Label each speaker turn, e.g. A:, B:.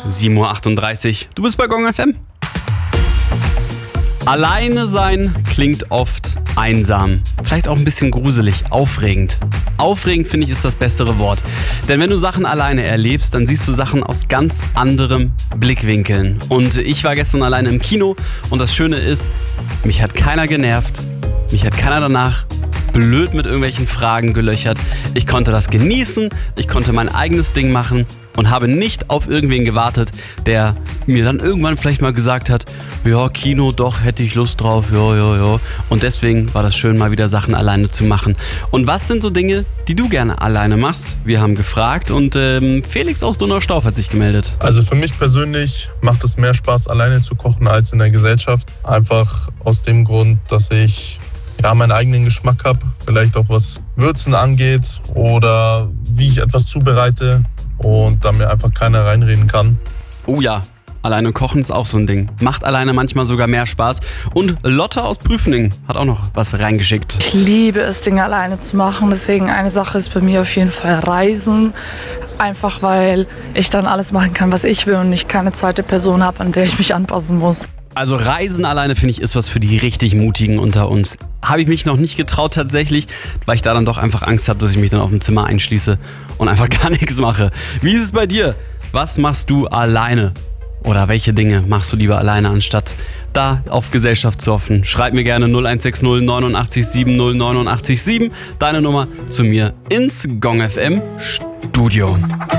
A: 7:38 Uhr. Du bist bei Gong FM. Alleine sein klingt oft einsam, vielleicht auch ein bisschen gruselig, aufregend. Aufregend, finde ich, ist das bessere Wort. Denn wenn du Sachen alleine erlebst, dann siehst du Sachen aus ganz anderem Blickwinkeln. Und ich war gestern alleine im Kino und das Schöne ist, mich hat keiner genervt, mich hat keiner danach blöd mit irgendwelchen Fragen gelöchert. Ich konnte das genießen, ich konnte mein eigenes Ding machen und habe nicht auf irgendwen gewartet, der mir dann irgendwann vielleicht mal gesagt hat, ja, Kino, doch, hätte ich Lust drauf, ja. Und deswegen war das schön, mal wieder Sachen alleine zu machen. Und was sind so Dinge, die du gerne alleine machst? Wir haben gefragt und Felix aus Donaustauf hat sich gemeldet.
B: Also für mich persönlich macht es mehr Spaß, alleine zu kochen als in der Gesellschaft. Einfach aus dem Grund, dass ich meinen eigenen Geschmack habe, vielleicht auch was Würzen angeht oder wie ich etwas zubereite und da mir einfach keiner reinreden kann.
A: Oh ja, alleine kochen ist auch so ein Ding. Macht alleine manchmal sogar mehr Spaß. Und Lotte aus Prüfening hat auch noch was reingeschickt.
C: Ich liebe es, Dinge alleine zu machen. Deswegen eine Sache ist bei mir auf jeden Fall Reisen. Einfach weil ich dann alles machen kann, was ich will und ich keine zweite Person habe, an der ich mich anpassen muss.
A: Also Reisen alleine, finde ich, ist was für die richtig Mutigen unter uns. Habe ich mich noch nicht getraut tatsächlich, weil ich da dann doch einfach Angst habe, dass ich mich dann auf dem Zimmer einschließe und einfach gar nichts mache. Wie ist es bei dir? Was machst du alleine? Oder welche Dinge machst du lieber alleine, anstatt da auf Gesellschaft zu hoffen? Schreib mir gerne 0160 89 70 89 7 deine Nummer zu mir ins Gong FM Studio.